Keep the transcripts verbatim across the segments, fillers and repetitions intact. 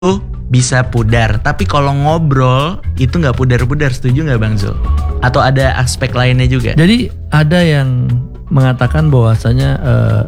bisa pudar, tapi kalau ngobrol itu nggak pudar-pudar. Setuju nggak Bang Zul? Atau ada aspek lainnya juga? Jadi ada yang mengatakan bahwasanya uh,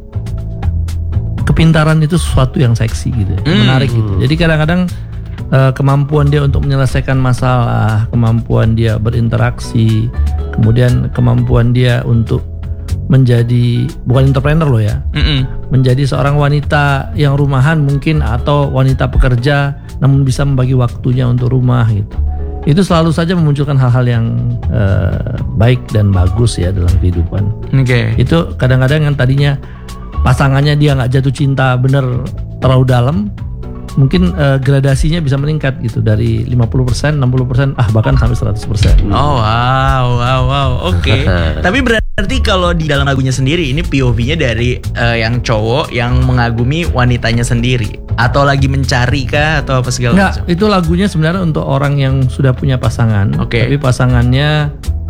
kepintaran itu sesuatu yang seksi gitu, hmm. menarik gitu. Jadi kadang-kadang uh, kemampuan dia untuk menyelesaikan masalah, kemampuan dia berinteraksi, kemudian kemampuan dia untuk menjadi bukan entrepreneur loh ya, Mm-mm. menjadi seorang wanita yang rumahan mungkin atau wanita pekerja namun bisa membagi waktunya untuk rumah gitu. Itu selalu saja memunculkan hal-hal yang uh, baik dan bagus ya dalam kehidupan. Oke. Okay. Itu kadang-kadang yang tadinya pasangannya dia nggak jatuh cinta bener terlalu dalam, mungkin uh, gradasinya bisa meningkat gitu dari lima puluh persen, enam puluh persen, ah bahkan sampai seratus persen. Oh wow, wow, wow. Oke. Okay. Tapi berarti kalau di dalam lagunya sendiri ini P O V-nya dari uh, yang cowok yang mengagumi wanitanya sendiri atau lagi mencari kah atau apa segala macam? Enggak, itu lagunya sebenarnya untuk orang yang sudah punya pasangan. Oke. Okay. Tapi pasangannya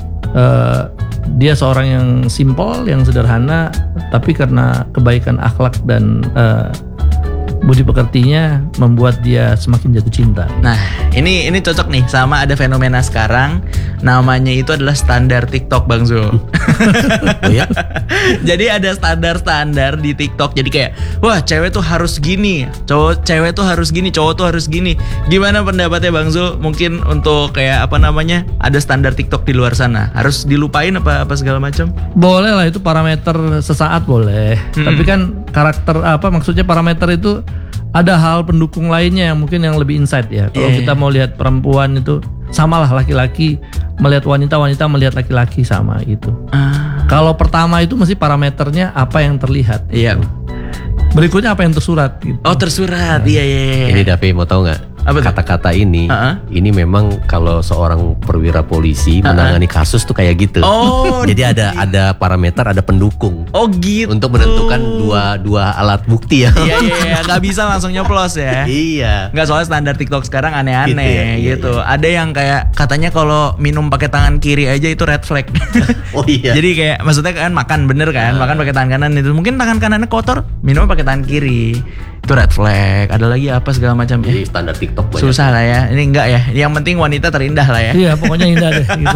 uh, dia seorang yang simple, yang sederhana, tapi karena kebaikan akhlak dan uh, budi pekertinya membuat dia semakin jatuh cinta. Nah, ini ini cocok nih sama ada fenomena sekarang namanya itu adalah standar TikTok Bang Zul. Oh ya? Jadi ada standar-standar di TikTok. Jadi kayak, wah cewek tuh harus gini, cowok cewek tuh harus gini, cowok tuh harus gini. Gimana pendapatnya Bang Zul? Mungkin untuk kayak apa namanya? Ada standar TikTok di luar sana. Harus dilupain apa apa segala macam? Boleh lah, itu parameter sesaat boleh. Hmm. Tapi kan karakter apa maksudnya parameter itu ada hal pendukung lainnya yang mungkin yang lebih insight ya. Kalau yeah. kita mau lihat perempuan itu samalah laki-laki melihat wanita, wanita melihat laki-laki sama gitu. Ah. Kalau pertama itu mesti parameternya apa yang terlihat. Iya. Yeah. Berikutnya apa yang tersurat gitu. Oh tersurat, iya iya iya. Ini Davi mau tahu nggak? Kata-kata ini, uh-huh. ini memang kalau seorang perwira polisi uh-huh. menangani kasus tuh kayak gitu. Oh, jadi ada ada parameter, ada pendukung. Oh gitu. Untuk menentukan dua dua alat bukti ya. Iya iya iya, nggak bisa langsung nyoplos ya. Iya. Nggak, soalnya standar TikTok sekarang aneh-aneh gitu. Ya, iya, gitu. Iya. Ada yang kayak katanya kalau minum pakai tangan kiri aja itu red flag. Oh iya. Jadi kayak maksudnya kan makan bener kan, uh. makan pakai tangan kanan itu mungkin tangan kanannya kotor, minum pakai tangan kiri. Itu red flag. Ada lagi apa segala macam. Jadi standar TikTok banyak. Susah lah ya. Ini enggak ya. Yang penting wanita terindah lah ya. Iya, pokoknya indah deh gitu.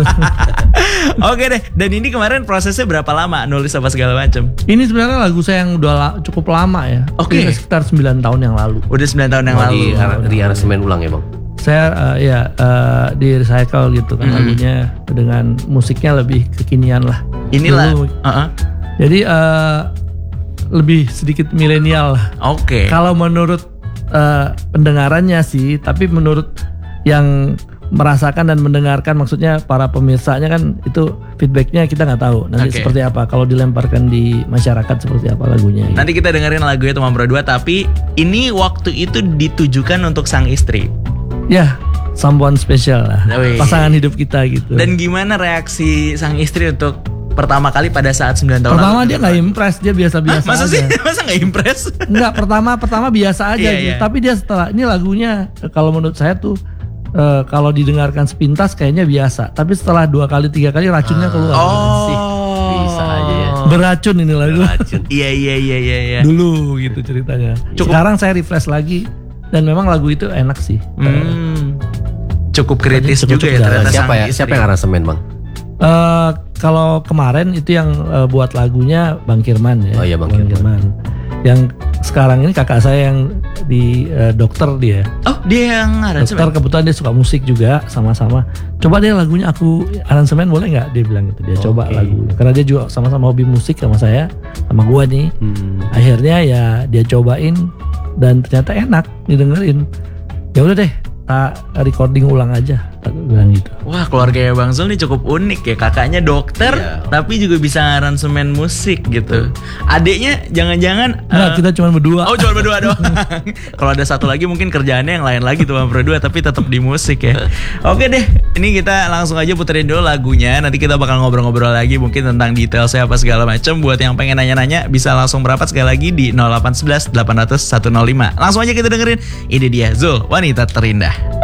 Oke deh. Dan ini kemarin prosesnya berapa lama nulis apa segala macam? Ini sebenarnya lagu saya yang udah la- cukup lama ya. Oke. Okay. Sekitar sembilan tahun yang lalu. Udah sembilan tahun yang oh, lalu. Di, di aransemen ulang ya, Bang? Saya uh, ya uh, di recycle gitu kan, mm. lagunya dengan musiknya lebih kekinian lah. Inilah. Uh-uh. Jadi uh, lebih sedikit milenial lah. Oke. Okay. Kalau menurut uh, pendengarannya sih, tapi menurut yang merasakan dan mendengarkan, maksudnya para pemirsanya kan itu feedbacknya kita nggak tahu nanti okay. seperti apa. Kalau dilemparkan di masyarakat seperti apa lagunya. Nanti gitu. Kita dengerin lagunya Teman Berdua, tapi ini waktu itu ditujukan untuk sang istri. Ya, someone special lah, Wih. pasangan hidup kita gitu. Dan gimana reaksi sang istri untuk pertama kali pada saat sembilan tahun pertama lalu? Dia nggak impress, dia biasa-biasa. Hah, masa aja. sih? Masa nggak impress? Enggak, pertama pertama biasa aja iya, gitu. Iya. Tapi dia setelah ini lagunya kalau menurut saya tuh uh, kalau didengarkan sepintas kayaknya biasa. Tapi setelah dua kali tiga kali racunnya keluar. Oh, sih. Bisa aja ya. Beracun ini lagu. Beracun. Iya iya iya iya. iya. Dulu gitu ceritanya. Cukup. Sekarang saya refresh lagi dan memang lagu itu enak sih. Hmm. Cukup kritis cukup, juga cukup ya ternyata. Siapa ya? Siapa yang aransemen, Bang? Uh, kalau kemarin itu yang uh, buat lagunya Bang Kirman ya. Oh iya Bang, Bang Kirman. Kirman. Yang sekarang ini kakak saya yang di uh, dokter dia. Oh dia yang aransemen. Dokter kebetulan dia suka musik juga sama-sama. Coba deh lagunya aku aransemen boleh nggak? Dia bilang gitu. Dia okay. coba lagu. Karena dia juga sama-sama hobi musik sama saya, sama gua nih. Hmm. Akhirnya ya dia cobain dan ternyata enak didengerin. Ya udah deh. Tak recording ulang aja, tak bilang gitu. Wah, keluarganya Bang Zul nih cukup unik ya. Kakaknya dokter, yeah. tapi juga bisa aransemen musik gitu. Adiknya jangan-jangan Nggak, uh, kita cuma berdua. Oh, cuma berdua doang. Kalau ada satu lagi mungkin kerjaannya yang lain lagi tuh berdua, tapi tetap di musik ya. Oke deh, ini kita langsung aja puterin dulu lagunya. Nanti kita bakal ngobrol-ngobrol lagi mungkin tentang detailnya apa segala macam. Buat yang pengen nanya-nanya bisa langsung merapat sekali lagi di nol delapan satu satu delapan nol nol satu nol lima. Langsung aja kita dengerin. Ini dia Zul, Wanita Terindah.